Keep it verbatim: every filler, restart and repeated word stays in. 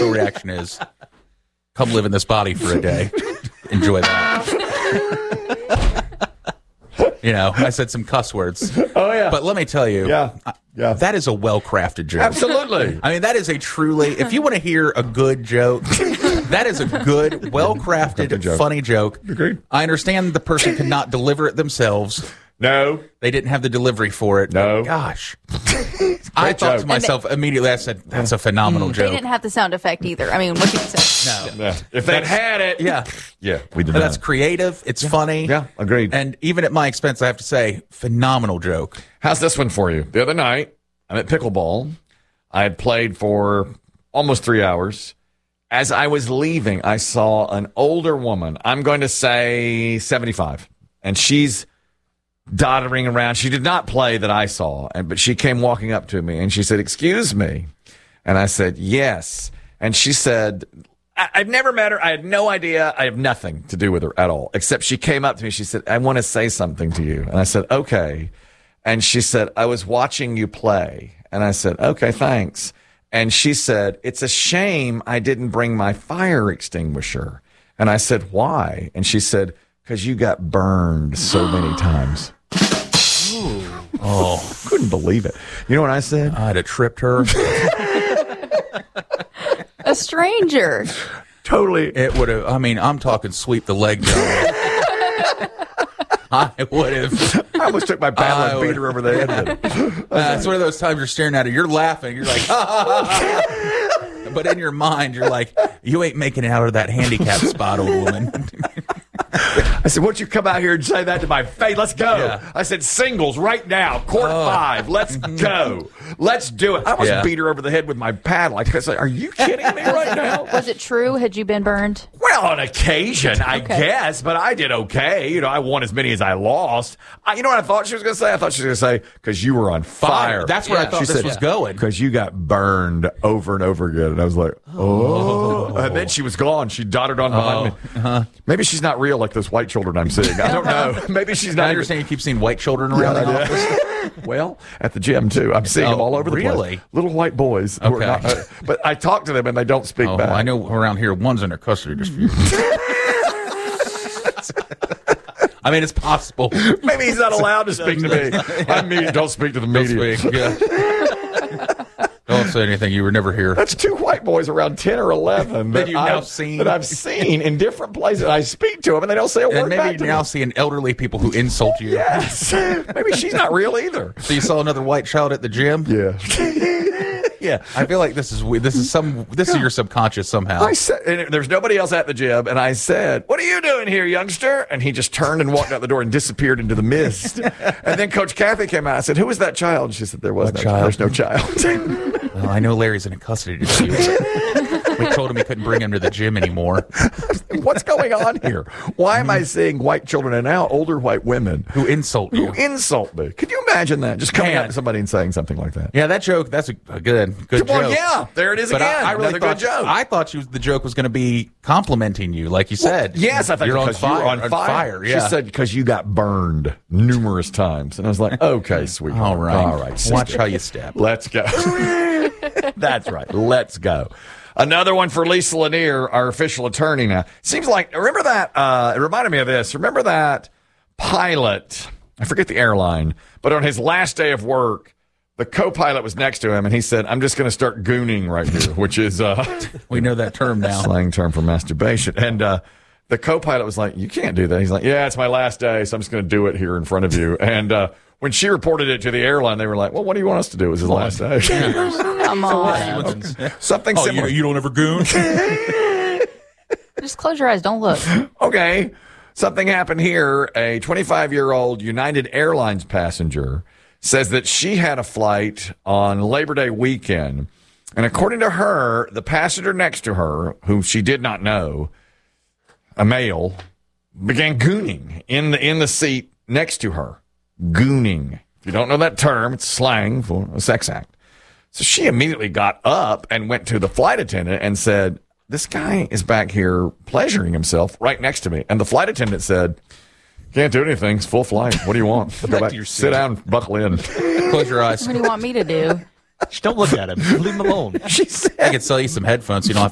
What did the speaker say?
initial reaction is, come live in this body for a day. Enjoy that. You know, I said some cuss words. Oh, yeah. But let me tell you, Yeah. Yeah. that is a well-crafted joke. Absolutely. I mean, that is a truly, if you want to hear a good joke, that is a good, well-crafted, joke. funny joke. Agreed. I understand the person could not deliver it themselves. No. They didn't have the delivery for it. No. Gosh. I thought joke. to myself immediately, I said, that's a phenomenal They joke. didn't have the sound effect either. I mean, what can you say? No. Yeah. If they'd had it. Yeah. Yeah, we did But not. that's creative. It's funny. Yeah, agreed. And even at my expense, I have to say, phenomenal joke. How's this one for you? The other night, I'm at pickleball. I had played for almost three hours. As I was leaving, I saw an older woman. I'm going to say seventy-five. And she's doddering around. She did not play that I saw, and but she came walking up to me and she said, "Excuse me." And I said, "Yes." And she said, I- I've never met her. I had no idea. I have nothing to do with her at all, except she came up to me. She said, "I want to say something to you." And I said, "Okay." And she said, "I was watching you play." And I said, "Okay, thanks." And she said, "It's a shame I didn't bring my fire extinguisher." And I said, "Why?" And she said, "Because you got burned so many times." Oh, couldn't believe it. You know what I said? I'd have tripped her. A stranger. Totally. It would have, I mean, I'm talking sweep the leg down. I would have. I almost took my paddle I and beat would- her over the head with it. Uh, it's one of those times you're staring at her, you're laughing, you're like, ha, ha, ha, ha. But in your mind, you're like, you ain't making it out of that handicap spot, old woman. I said, "Won't you come out here and say that to my face? Let's go." Yeah. I said, "Singles right now, court five. Let's go. Let's do it." I almost Yeah. beat her over the head with my paddle. I said, "Are you kidding me right now?" Was it true? Had you been burned? Well, on occasion, I Okay. guess, but I did okay. You know, I won as many as I lost. I, you know what I thought she was going to say? I thought she was going to say, "Because you were on fire." That's where I Yeah. thought She this said, was going. "Because you got burned over and over again." And I was like, oh. And then she was gone. She dotted on behind me. Uh-huh. Maybe she's not real like those white children I'm seeing. I don't know. Maybe she's I not. understand you keep seeing white children around Yeah, the I office. do. Well, at the gym, too. I'm seeing Oh, them all over the really? place. Little white boys. who are Okay. not- uh, but I talk to them and they don't speak Oh, back. I know around here, one's in a custody dispute. I mean, it's possible. Maybe he's not allowed to speak to me. I mean, don't speak to the Don't media. speak, yeah. Don't say anything. You were never here. That's two white boys around ten or eleven That you've now I've, seen. that I've seen in different places. I speak to them and they don't say a And word maybe back you're to now me. seeing elderly people who insult you. Yes. Maybe she's not real either. So you saw another white child at the gym? Yeah. Yeah. I feel like this is we- this is some this is your subconscious somehow. I said, and there's nobody else at the gym, and I said, "What are you doing here, youngster?" And he just turned and walked out the door and disappeared into the mist. And then Coach Kathy came out. I said, "Who was that child?" And she said, "There was What no child? There's no child." Well, I know Larry's in a custody dispute. We told him he couldn't bring him to the gym anymore. What's going on here? Why am I seeing white children and now older white women Who insult you? who insult me? Could you imagine that? Just coming Man. up to somebody and saying something like that. Yeah, that joke. That's a, a good good Well, joke. yeah, there it is But again. I, I really Another thought good joke. I thought she was, the joke was going to be complimenting you, like you said. Yes, I thought you're on because fire. you were on fire. Yeah. She said because you got burned numerous times, and I was like, "Okay, sweetheart, All right, all right, Watch sister. how you step. Let's go." That's right. Let's go. Another one for Lisa Lanier, our official attorney now. Seems like, remember that, uh, it reminded me of this. Remember that pilot, I forget the airline, but on his last day of work, the co-pilot was next to him, and he said, "I'm just going to start gooning right here," which is uh, We know that term now. slang term for masturbation. And uh, the co-pilot was like, "You can't do that." He's like, "Yeah, it's my last day, so I'm just going to do it here in front of you." And uh, when she reported it to the airline, they were like, "Well, what do you want us to do? It was his last day." Come on. Something Oh, similar. you, you don't ever goon? Just close your eyes. Don't look. Okay. Something happened here. A twenty-five-year-old United Airlines passenger says that she had a flight on Labor Day weekend. And according to her, the passenger next to her, who she did not know, a male, began gooning in the in the seat next to her. Gooning. If you don't know that term, it's slang for a sex act. So she immediately got up and went to the flight attendant and said, "This guy is back here pleasuring himself right next to me." And the flight attendant said, "Can't do anything. It's full flight. What do you want? Go back back. to your Sit seat." down. Buckle in." Close your eyes. What do you want me to do? Just don't look at him. Leave him alone. She said, I could sell you some headphones so you don't have